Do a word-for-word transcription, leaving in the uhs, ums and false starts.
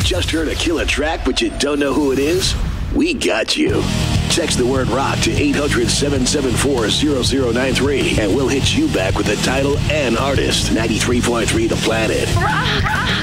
Just heard a killer track, but you don't know who it is? We got you. Text the word rock to eight hundred, seven seven four, zero zero nine three, and we'll hit you back with the title and artist. ninety-three point three The Planet. Rock, rock.